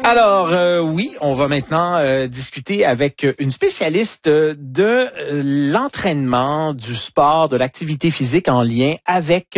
Alors, oui, on va maintenant discuter avec une spécialiste de l'entraînement, du sport, de l'activité physique en lien avec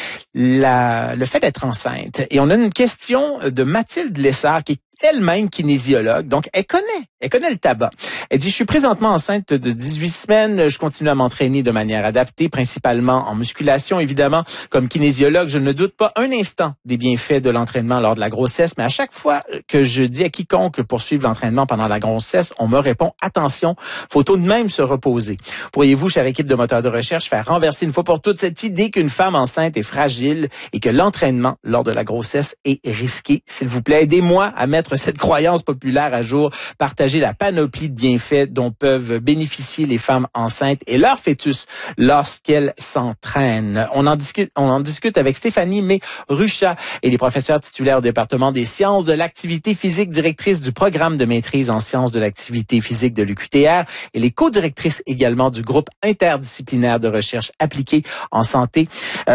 le fait d'être enceinte. Et on a une question de Mathilde Lessard, qui est elle-même kinésiologue, donc elle connaît le tabac. Elle dit: je suis présentement enceinte de 18 semaines, je continue à m'entraîner de manière adaptée, principalement en musculation, évidemment. Comme kinésiologue, je ne doute pas un instant des bienfaits de l'entraînement lors de la grossesse, mais à chaque fois que je dis à quiconque poursuivre l'entraînement pendant la grossesse, on me répond: attention, faut tout de même se reposer. Pourriez-vous, chère équipe de moteurs de recherche, faire renverser une fois pour toutes cette idée qu'une femme enceinte est fragile et que l'entraînement lors de la grossesse est risqué? S'il vous plaît, aidez-moi à mettre cette croyance populaire à jour, partager la panoplie de bienfaits dont peuvent bénéficier les femmes enceintes et leur fœtus lorsqu'elles s'entraînent. On en discute avec Stéphanie May-Ruchat, et les professeurs titulaires au département des sciences de l'activité physique, directrice du programme de maîtrise en sciences de l'activité physique de l'UQTR, et les co-directrices également du groupe interdisciplinaire de recherche appliquée en santé.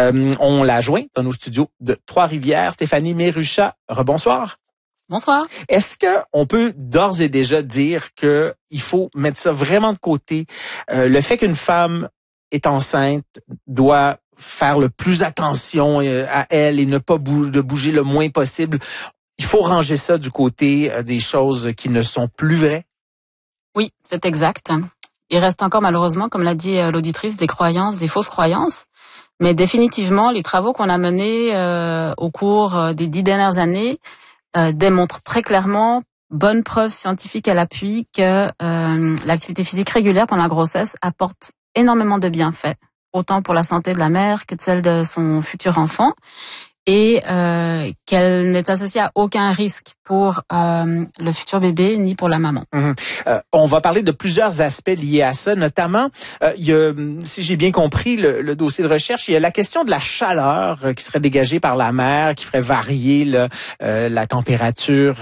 On l'a joint dans nos studios de Trois-Rivières. Stéphanie May-Ruchat, rebonsoir. Bonsoir. Est-ce que on peut d'ores et déjà dire que il faut mettre ça vraiment de côté, le fait qu'une femme est enceinte doit faire le plus attention à elle et ne pas bouger le moins possible? Il faut ranger ça du côté des choses qui ne sont plus vraies? Oui, c'est exact. Il reste encore malheureusement, comme l'a dit l'auditrice, des croyances, des fausses croyances. Mais définitivement, les travaux qu'on a menés au cours des 10 dernières années démontre très clairement, bonne preuve scientifique à l'appui, que l'activité physique régulière pendant la grossesse apporte énormément de bienfaits, autant pour la santé de la mère que de celle de son futur enfant, et qu'elle n'est associée à aucun risque pour le futur bébé ni pour la maman. On va parler de plusieurs aspects liés à ça, notamment, il y a, si j'ai bien compris le dossier de recherche, il y a la question de la chaleur qui serait dégagée par la mère, qui ferait varier la température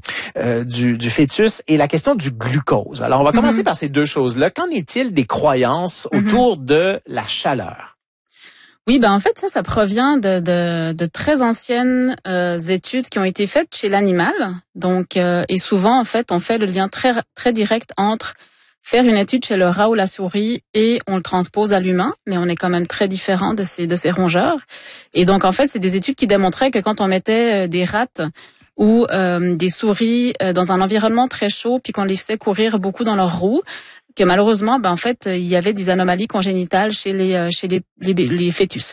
du fœtus, et la question du glucose. Alors, on va commencer par ces deux choses-là. Qu'en est-il des croyances autour de la chaleur? Oui, en fait, ça provient de très anciennes études qui ont été faites chez l'animal. Donc, et souvent, en fait, on fait le lien très, très direct entre faire une étude chez le rat ou la souris et on le transpose à l'humain, mais on est quand même très différent de ces rongeurs. Et donc, en fait, c'est des études qui démontraient que quand on mettait des rats ou des souris dans un environnement très chaud, puis qu'on les faisait courir beaucoup dans leurs roues, que malheureusement, en fait, il y avait des anomalies congénitales chez les fœtus.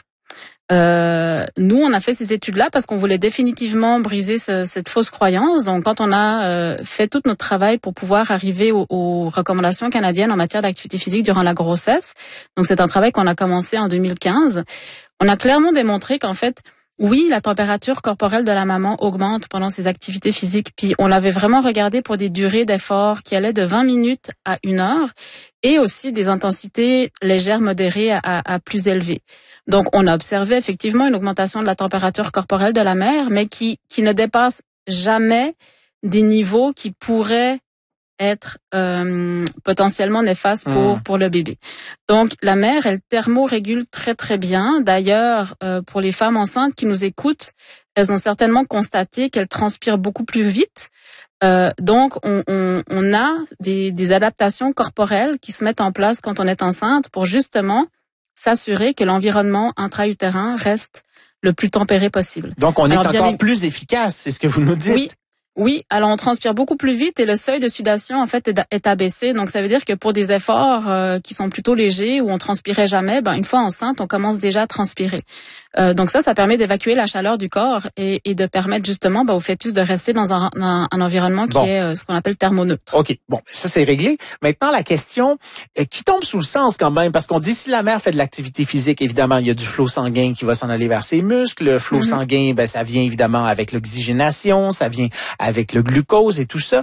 Nous, on a fait ces études-là parce qu'on voulait définitivement briser cette fausse croyance. Donc, quand on a fait tout notre travail pour pouvoir arriver aux recommandations canadiennes en matière d'activité physique durant la grossesse, donc c'est un travail qu'on a commencé en 2015, on a clairement démontré qu'en fait, oui, la température corporelle de la maman augmente pendant ses activités physiques, puis on l'avait vraiment regardé pour des durées d'effort qui allaient de 20 minutes à 1 heure, et aussi des intensités légères, modérées à plus élevées. Donc, on a observé effectivement une augmentation de la température corporelle de la mère, mais qui ne dépasse jamais des niveaux qui pourraient être potentiellement néfaste pour le bébé. Donc la mère, elle thermorégule très très bien. D'ailleurs, pour les femmes enceintes qui nous écoutent, elles ont certainement constaté qu'elles transpirent beaucoup plus vite. Donc on a des adaptations corporelles qui se mettent en place quand on est enceinte pour justement s'assurer que l'environnement intra-utérin reste le plus tempéré possible. Donc on est encore plus efficace, c'est ce que vous nous dites. Oui, alors on transpire beaucoup plus vite et le seuil de sudation en fait est abaissé. Donc ça veut dire que pour des efforts qui sont plutôt légers, où on transpirait jamais, une fois enceinte, on commence déjà à transpirer. Donc ça permet d'évacuer la chaleur du corps et de permettre justement au fœtus de rester dans un environnement qui est ce qu'on appelle thermoneutre. OK, ça c'est réglé. Maintenant la question qui tombe sous le sens quand même, parce qu'on dit si la mère fait de l'activité physique, évidemment il y a du flot sanguin qui va s'en aller vers ses muscles. Le flot sanguin, ça vient évidemment avec l'oxygénation, ça vient avec le glucose et tout ça.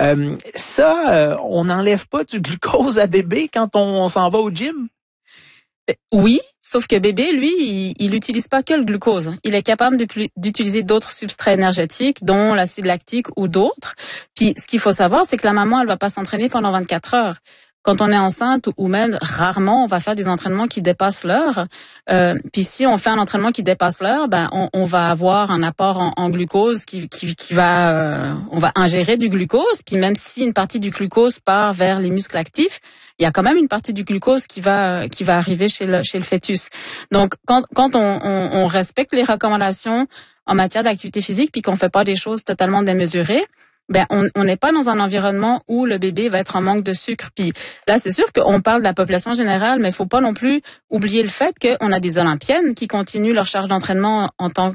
On n'enlève pas du glucose à bébé quand on s'en va au gym? Oui, sauf que bébé, lui, il n'utilise pas que le glucose. Il est capable d'utiliser d'autres substrats énergétiques, dont l'acide lactique ou d'autres. Puis, ce qu'il faut savoir, c'est que la maman, elle va pas s'entraîner pendant 24 heures. quand on est enceinte ou même rarement, on va faire des entraînements qui dépassent l'heure. Puis si on fait un entraînement qui dépasse l'heure, ben on va avoir un apport en glucose qui va, on va ingérer du glucose. Puis même si une partie du glucose part vers les muscles actifs, il y a quand même une partie du glucose qui va arriver chez le fœtus. Donc quand on respecte les recommandations en matière d'activité physique, puis qu'on fait pas des choses totalement démesurées, ben on n'est pas dans un environnement où le bébé va être en manque de sucre. Puis là, c'est sûr qu'on parle de la population générale, mais il faut pas non plus oublier le fait qu'on a des Olympiennes qui continuent leur charge d'entraînement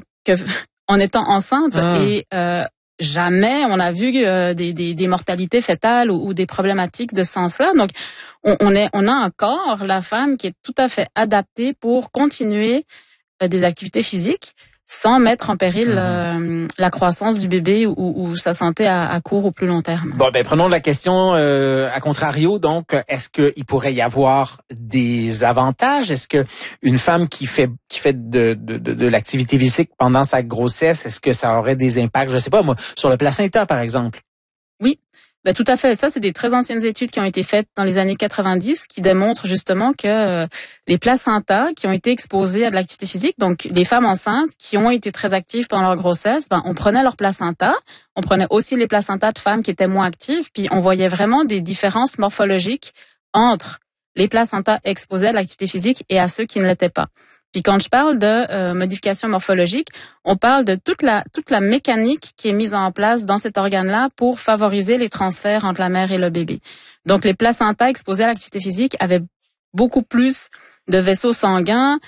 en étant enceintes et jamais on a vu des mortalités fétales ou des problématiques de ce sens-là. Donc on a un corps, la femme, qui est tout à fait adaptée pour continuer des activités physiques sans mettre en péril la croissance du bébé ou sa santé à court ou plus long terme. Bon, ben prenons la question à contrario. Donc, est-ce qu'il pourrait y avoir des avantages? Est-ce que une femme qui fait de l'activité physique pendant sa grossesse, est-ce que ça aurait des impacts, je sais pas moi, sur le placenta par exemple? Oui. Ben, tout à fait. Ça, c'est des très anciennes études qui ont été faites dans les années 90 qui démontrent justement que les placentas qui ont été exposés à de l'activité physique, donc les femmes enceintes qui ont été très actives pendant leur grossesse, ben, on prenait leur placenta, on prenait aussi les placentas de femmes qui étaient moins actives, puis on voyait vraiment des différences morphologiques entre les placentas exposés à de l'activité physique et à ceux qui ne l'étaient pas. Puis quand je parle de modification morphologique, on parle de toute la mécanique qui est mise en place dans cet organe-là pour favoriser les transferts entre la mère et le bébé. Donc les placentas exposés à l'activité physique avaient beaucoup plus de vaisseaux sanguins.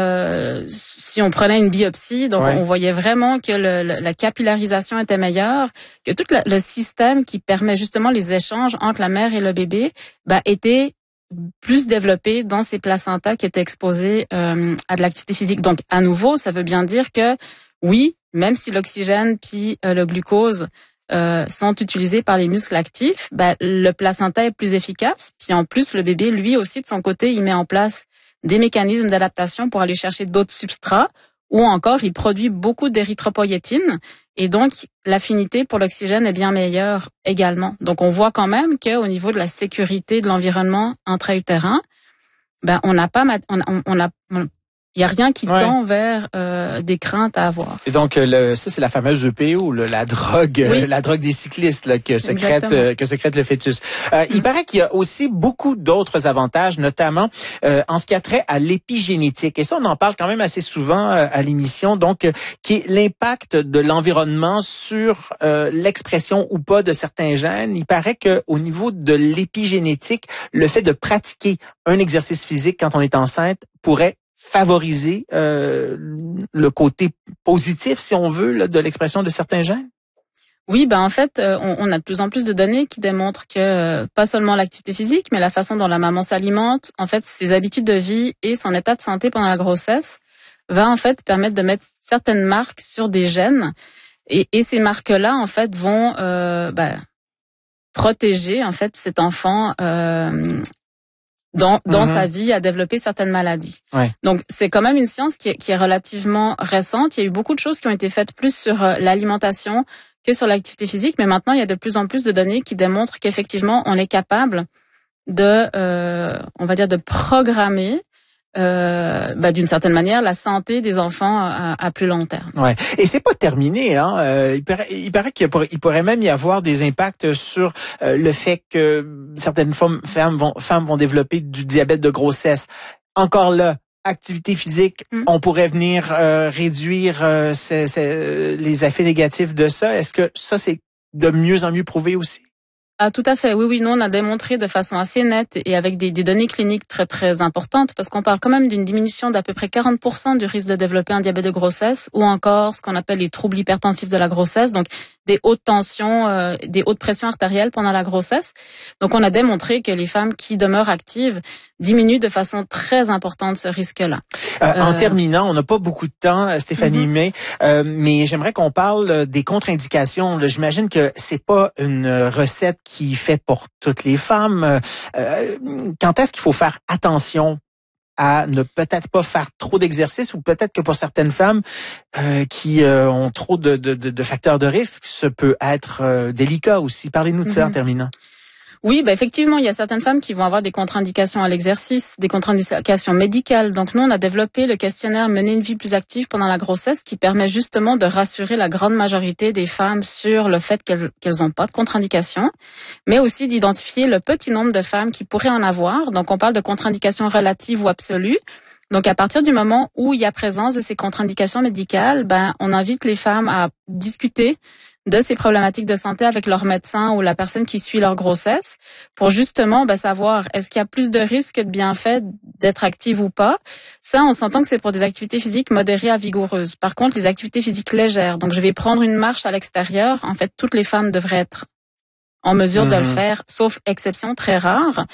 Si on prenait une biopsie, donc on voyait vraiment que la capillarisation était meilleure, que tout le système qui permet justement les échanges entre la mère et le bébé, était plus développé dans ces placentas qui étaient exposés à de l'activité physique. Donc, à nouveau, ça veut bien dire que oui, même si l'oxygène puis le glucose sont utilisés par les muscles actifs, le placenta est plus efficace. Puis en plus, le bébé, lui aussi, de son côté, il met en place des mécanismes d'adaptation pour aller chercher d'autres substrats, ou encore, il produit beaucoup d'érythropoïétine. Et donc, l'affinité pour l'oxygène est bien meilleure également. Donc, on voit quand même qu'au niveau de la sécurité de l'environnement intra-utérin, il y a rien qui tend vers des craintes à avoir. Et donc ça c'est la fameuse EPO, la drogue, la drogue des cyclistes là, que sécrète le fœtus. Il paraît qu'il y a aussi beaucoup d'autres avantages, notamment en ce qui a trait à l'épigénétique. Et ça on en parle quand même assez souvent à l'émission. Donc qui est l'impact de l'environnement sur l'expression ou pas de certains gènes. Il paraît que au niveau de l'épigénétique, le fait de pratiquer un exercice physique quand on est enceinte pourrait favoriser le côté positif, si on veut, là, de l'expression de certains gènes? Oui, en fait, on a de plus en plus de données qui démontrent que pas seulement l'activité physique, mais la façon dont la maman s'alimente, en fait, ses habitudes de vie et son état de santé pendant la grossesse va en fait permettre de mettre certaines marques sur des gènes et ces marques-là, en fait, vont protéger en fait cet enfant dans sa vie à développer certaines maladies. Ouais. Donc, c'est quand même une science qui est relativement récente. Il y a eu beaucoup de choses qui ont été faites plus sur l'alimentation que sur l'activité physique, mais maintenant, il y a de plus en plus de données qui démontrent qu'effectivement, on est capable de, on va dire, de programmer d'une certaine manière la santé des enfants à plus long terme. Ouais. Et c'est pas terminé, hein. Il paraît qu'il pourrait même y avoir des impacts sur le fait que certaines femmes vont développer du diabète de grossesse. Encore là, activité physique, on pourrait venir réduire les effets négatifs de ça. Est-ce que ça c'est de mieux en mieux prouvé aussi? Ah, tout à fait. Oui, nous, on a démontré de façon assez nette et avec des données cliniques très, très importantes parce qu'on parle quand même d'une diminution d'à peu près 40% du risque de développer un diabète de grossesse ou encore ce qu'on appelle les troubles hypertensifs de la grossesse, donc des hautes tensions, des hautes pressions artérielles pendant la grossesse. Donc, on a démontré que les femmes qui demeurent actives diminuent de façon très importante ce risque-là. En terminant, on n'a pas beaucoup de temps, Stéphanie May, mais j'aimerais qu'on parle des contre-indications. J'imagine que c'est pas une recette qui fait pour toutes les femmes. Quand est-ce qu'il faut faire attention à ne peut-être pas faire trop d'exercice ou peut-être que pour certaines femmes qui ont trop de facteurs de risque, ce peut être délicat aussi. Parlez-nous de ça en terminant. Oui, effectivement, il y a certaines femmes qui vont avoir des contre-indications à l'exercice, des contre-indications médicales. Donc nous, on a développé le questionnaire Mener une vie plus active pendant la grossesse qui permet justement de rassurer la grande majorité des femmes sur le fait qu'elles n'ont pas de contre-indications, mais aussi d'identifier le petit nombre de femmes qui pourraient en avoir. Donc on parle de contre-indications relatives ou absolues. Donc, à partir du moment où il y a présence de ces contre-indications médicales, on invite les femmes à discuter de ces problématiques de santé avec leur médecin ou la personne qui suit leur grossesse pour justement savoir est-ce qu'il y a plus de risques de bienfaits d'être active ou pas. Ça, on s'entend que c'est pour des activités physiques modérées à vigoureuses. Par contre, les activités physiques légères, donc je vais prendre une marche à l'extérieur, en fait, toutes les femmes devraient être en mesure de le faire, sauf exception très rare.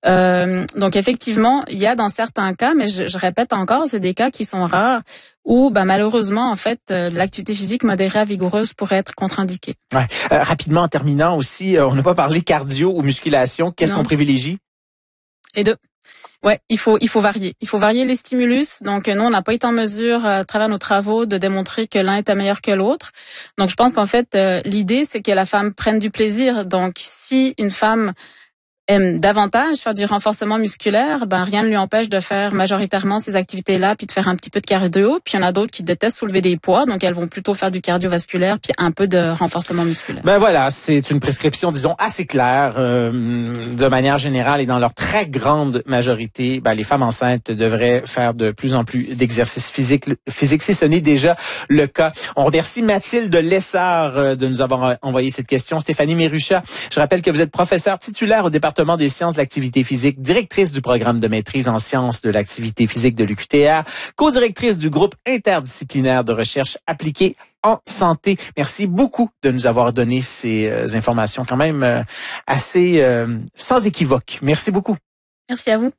Donc effectivement, il y a dans certains cas, mais je répète encore, c'est des cas qui sont rares où malheureusement en fait l'activité physique modérée à vigoureuse pourrait être contre-indiquée. Ouais. Rapidement en terminant aussi, on n'a pas parlé cardio ou musculation. Qu'est-ce qu'on privilégie? Les deux. Ouais, il faut varier. Il faut varier les stimulus. Donc, nous, on n'a pas été en mesure, à travers nos travaux, de démontrer que l'un était meilleur que l'autre. Donc, je pense qu'en fait, l'idée, c'est que la femme prenne du plaisir. Donc, si une femme aime davantage faire du renforcement musculaire, rien ne lui empêche de faire majoritairement ces activités-là, puis de faire un petit peu de cardio. Puis il y en a d'autres qui détestent soulever des poids, donc elles vont plutôt faire du cardiovasculaire, puis un peu de renforcement musculaire. Voilà, c'est une prescription, disons, assez claire. De manière générale et dans leur très grande majorité, les femmes enceintes devraient faire de plus en plus d'exercices physiques si ce n'est déjà le cas. On remercie Mathilde Lessard de nous avoir envoyé cette question. Stéphanie Mérucha, je rappelle que vous êtes professeure titulaire au département des sciences de l'activité physique, directrice du programme de maîtrise en sciences de l'activité physique de l'UQTR, co-directrice du groupe interdisciplinaire de recherche appliquée en santé. Merci beaucoup de nous avoir donné ces informations quand même assez sans équivoque. Merci beaucoup. Merci à vous.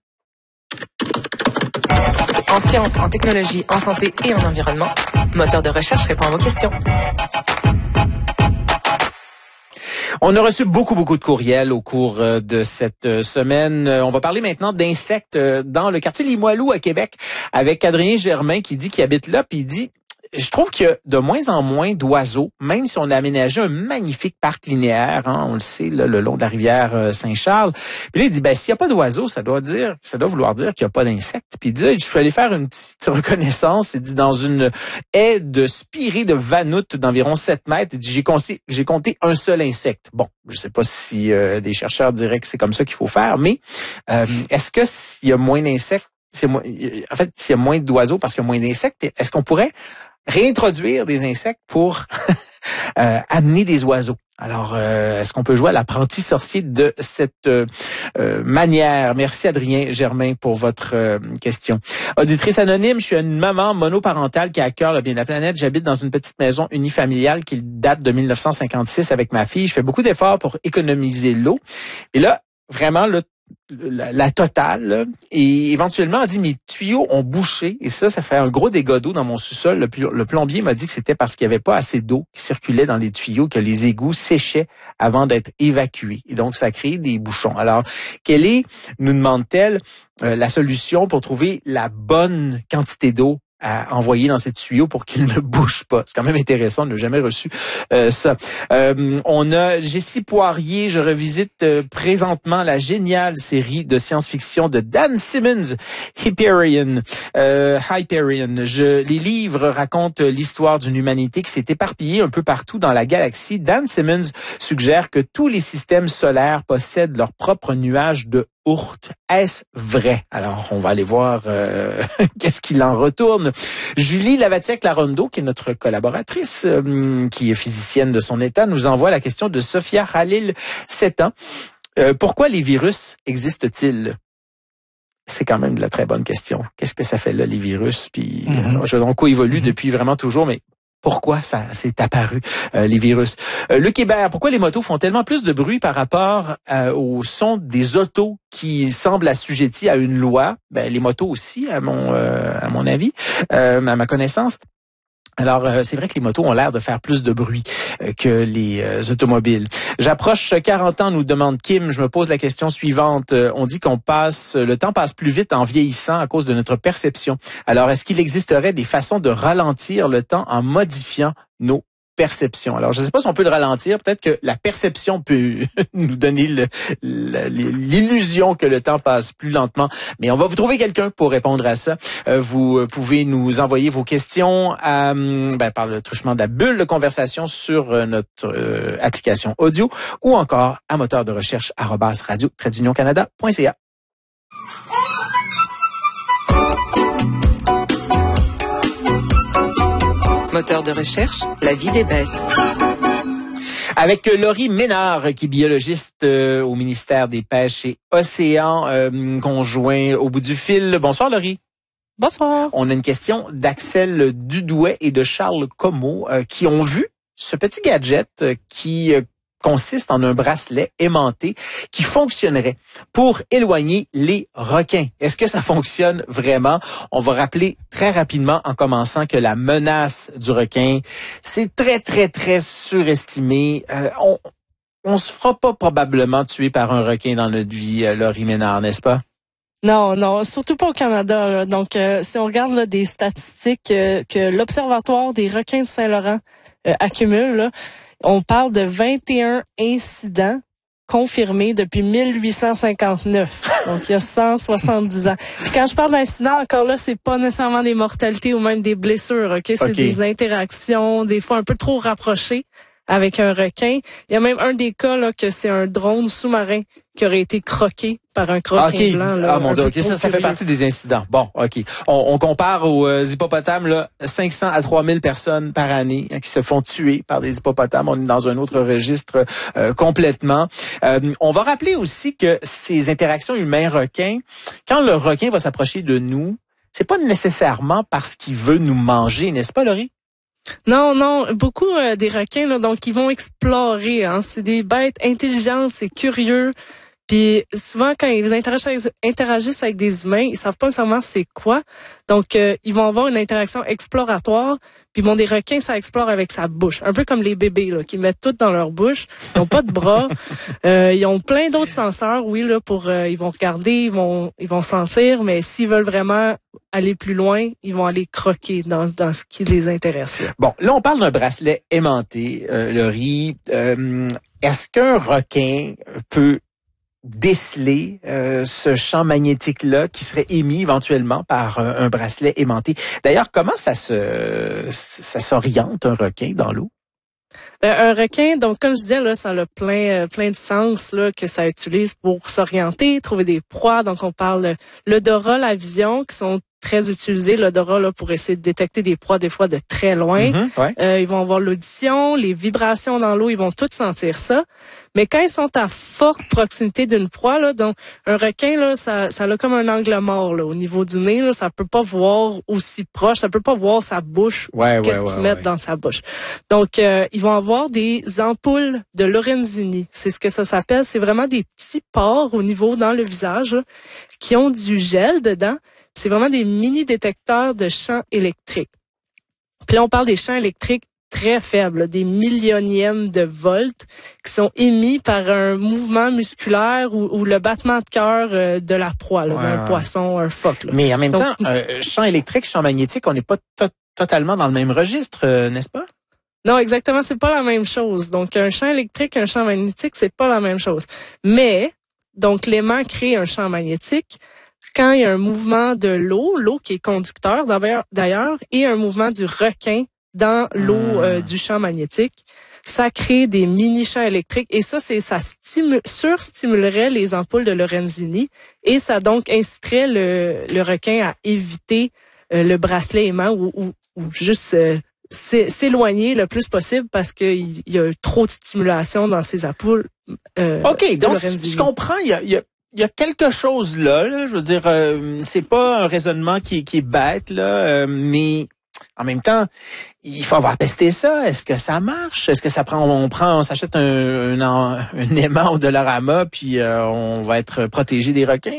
En sciences, en technologie, en santé et en environnement, Moteur de recherche répond à vos questions. On a reçu beaucoup de courriels au cours de cette semaine. On va parler maintenant d'insectes dans le quartier Limoilou à Québec avec Adrien Germain qui dit qu'il habite là, puis il dit: je trouve qu'il y a de moins en moins d'oiseaux, même si on a aménagé un magnifique parc linéaire, on le sait, là, le long de la rivière Saint-Charles. Puis là, il dit, s'il n'y a pas d'oiseaux, ça doit vouloir dire qu'il n'y a pas d'insectes. Puis il dit, je suis allé faire une petite reconnaissance, il dit, dans une haie de spirée de vanoutes d'environ 7 mètres, il dit, j'ai compté un seul insecte. Bon, je sais pas si des chercheurs diraient que c'est comme ça qu'il faut faire, mais est-ce que s'il y a moins d'insectes, s'il y a moins d'oiseaux parce qu'il y a moins d'insectes, est-ce qu'on pourrait réintroduire des insectes pour amener des oiseaux? Alors, est-ce qu'on peut jouer à l'apprenti sorcier de cette manière? Merci Adrien Germain pour votre question. Auditrice anonyme, je suis une maman monoparentale qui a à cœur le bien de la planète. J'habite dans une petite maison unifamiliale qui date de 1956 avec ma fille. Je fais beaucoup d'efforts pour économiser l'eau. Et là, vraiment, la totale, là, et éventuellement on dit mes tuyaux ont bouché et ça fait un gros dégât d'eau dans mon sous-sol. Le plombier m'a dit que c'était parce qu'il n'y avait pas assez d'eau qui circulait dans les tuyaux, que les égouts séchaient avant d'être évacués et donc ça a créé des bouchons. Alors quelle est, nous demande-t-elle, la solution pour trouver la bonne quantité d'eau à envoyer dans ces tuyaux pour qu'ils ne bougent pas? C'est quand même intéressant, on n'a jamais reçu ça. On a Jessie Poirier, je revisite présentement la géniale série de science-fiction de Dan Simmons, Hyperion. Les livres racontent l'histoire d'une humanité qui s'est éparpillée un peu partout dans la galaxie. Dan Simmons suggère que tous les systèmes solaires possèdent leur propre nuage de Oort. Est-ce vrai? Alors, on va aller voir qu'est-ce qu'il en retourne. Julie Lavatière-Larondo, qui est notre collaboratrice, qui est physicienne de son état, nous envoie la question de Sophia Khalil, 7 ans. Pourquoi les virus existent-ils? C'est quand même de la très bonne question. Qu'est-ce que ça fait là, les virus? Puis, on coévolue depuis vraiment toujours, mais pourquoi ça s'est apparu, les virus? Luc Hébert, pourquoi les motos font tellement plus de bruit par rapport au son des autos qui semblent assujettis à une loi? Les motos aussi, à mon avis, à ma connaissance. Alors, c'est vrai que les motos ont l'air de faire plus de bruit que les automobiles. J'approche 40 ans, nous demande Kim. Je me pose la question suivante. On dit le temps passe plus vite en vieillissant à cause de notre perception. Alors, est-ce qu'il existerait des façons de ralentir le temps en modifiant nos perception. Alors, je ne sais pas si on peut le ralentir. Peut-être que la perception peut nous donner l'illusion que le temps passe plus lentement. Mais on va vous trouver quelqu'un pour répondre à ça. Vous pouvez nous envoyer vos questions par le truchement de la bulle de conversation sur notre application audio ou encore à moteur de recherche @radio-canada.ca. Moteur de recherche, la vie des bêtes. Avec Laurie Ménard, qui est biologiste au ministère des Pêches et Océans, conjoint au bout du fil. Bonsoir Laurie. Bonsoir. On a une question d'Axel Dudouet et de Charles Comeau qui ont vu ce petit gadget qui consiste en un bracelet aimanté qui fonctionnerait pour éloigner les requins. Est-ce que ça fonctionne vraiment? On va rappeler très rapidement en commençant que la menace du requin, c'est très, très, très surestimé. On se fera pas probablement tuer par un requin dans notre vie, Laurie Ménard, n'est-ce pas? Non, surtout pas au Canada. Là. Donc, si on regarde là, des statistiques que l'Observatoire des requins de Saint-Laurent accumule, là, on parle de 21 incidents confirmés depuis 1859. Donc, il y a 170 ans. Puis quand je parle d'incidents, encore là, c'est pas nécessairement des mortalités ou même des blessures, OK? C'est des interactions, des fois un peu trop rapprochées avec un requin. Il y a même un des cas là que c'est un drone sous-marin qui aurait été croqué par un croquin blanc. Là, mon Dieu, ça fait partie des incidents. Bon, OK. On compare aux hippopotames, là, 500 à 3000 personnes par année qui se font tuer par des hippopotames. On est dans un autre registre complètement. On va rappeler aussi que ces interactions humain-requin, quand le requin va s'approcher de nous, c'est pas nécessairement parce qu'il veut nous manger, n'est-ce pas, Laurie? Non, beaucoup des requins là, donc ils vont explorer. Hein. C'est des bêtes intelligentes, c'est curieux. Puis souvent quand ils interagissent avec des humains, ils savent pas nécessairement c'est quoi. Donc ils vont avoir une interaction exploratoire. Puis des requins, ça explore avec sa bouche, un peu comme les bébés là, qui mettent tout dans leur bouche. Ils n'ont pas de bras. Ils ont plein d'autres senseurs, oui là, pour ils vont regarder, ils vont sentir, mais s'ils veulent vraiment aller plus loin, ils vont aller croquer dans ce qui les intéresse. Là. Bon, là on parle d'un bracelet aimanté, Laurie. Est-ce qu'un requin peut déceler ce champ magnétique-là qui serait émis éventuellement par un bracelet aimanté? D'ailleurs, comment ça s'oriente un requin dans l'eau? Un requin, donc comme je disais, là, ça a plein de sens là, que ça utilise pour s'orienter, trouver des proies. Donc on parle de l'odorat, la vision, qui sont très utilisés, l'odorat là, pour essayer de détecter des proies des fois de très loin. Ils vont avoir l'audition, les vibrations dans l'eau, ils vont tous sentir ça. Mais quand ils sont à forte proximité d'une proie, là, donc un requin, là, ça a comme un angle mort là, au niveau du nez, là, ça peut pas voir aussi proche, ça peut pas voir sa bouche, qu'est-ce qu'ils mettent dans sa bouche. Donc ils vont avoir des ampoules de Lorenzini, c'est ce que ça s'appelle, c'est vraiment des petits pores au niveau dans le visage là, qui ont du gel dedans. C'est vraiment des mini-détecteurs de champs électriques. Puis là, on parle des champs électriques très faibles, des millionièmes de volts qui sont émis par un mouvement musculaire ou le battement de cœur de la proie, là, d'un poisson, un phoque. Là. Mais en même temps, champ électrique, champ magnétique, on n'est pas totalement dans le même registre, n'est-ce pas? Non, exactement, c'est pas la même chose. Donc, un champ électrique, un champ magnétique, c'est pas la même chose. Mais, donc, l'aimant crée un champ magnétique. Quand il y a un mouvement de l'eau qui est conducteur d'ailleurs, et un mouvement du requin dans l'eau du champ magnétique, ça crée des mini-champs électriques et ça surstimulerait les ampoules de Lorenzini et ça donc inciterait le requin à éviter le bracelet aimant ou juste s'éloigner le plus possible parce qu'il y a trop de stimulation dans ces ampoules. OK, donc je comprends, il y a quelque chose là, je veux dire, c'est pas un raisonnement qui est bête là, mais en même temps, il faut avoir testé ça. Est-ce que ça marche? Est-ce que on s'achète un aimant au Dollarama puis on va être protégé des requins?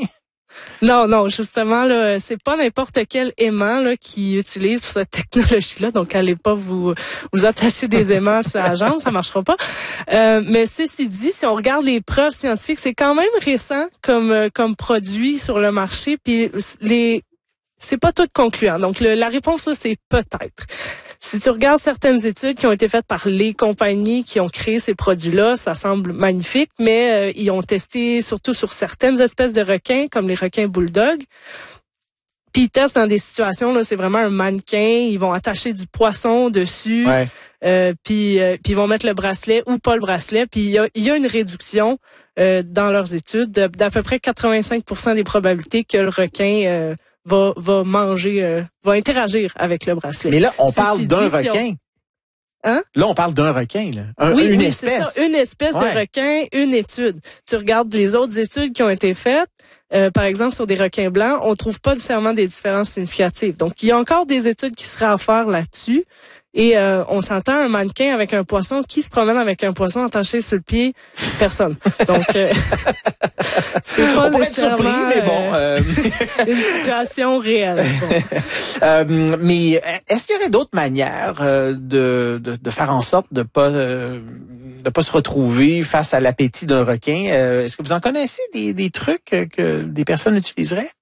Non, justement là, c'est pas n'importe quel aimant là qui utilise pour cette technologie-là. Donc allez pas vous attacher des aimants sur la jambe, ça marchera pas. Mais ceci dit, si on regarde les preuves scientifiques, c'est quand même récent comme produit sur le marché. Puis c'est pas tout concluant. Donc la réponse là, c'est peut-être. Si tu regardes certaines études qui ont été faites par les compagnies qui ont créé ces produits-là, ça semble magnifique, mais ils ont testé surtout sur certaines espèces de requins, comme les requins bulldog. Puis ils testent dans des situations, là, c'est vraiment un mannequin, ils vont attacher du poisson dessus, puis ils vont mettre le bracelet ou pas le bracelet, puis il y a une réduction dans leurs études d'à peu près 85% des probabilités que le requin va manger, va interagir avec le bracelet. Mais là, on parle d'un requin. Hein? Là, on parle d'un requin, là. Une espèce. C'est ça, une espèce de requin, une étude. Tu regardes les autres études qui ont été faites, par exemple sur des requins blancs, on trouve pas nécessairement des différences significatives. Donc, il y a encore des études qui seraient à faire là-dessus. Et on s'entend un mannequin avec un poisson. Qui se promène avec un poisson attaché sur le pied? Personne. Donc, c'est pas on pourrait être surpris, mais bon. une situation réelle. Bon. Mais est-ce qu'il y aurait d'autres manières de faire en sorte de pas se retrouver face à l'appétit d'un requin? Est-ce que vous en connaissez des trucs que des personnes utiliseraient?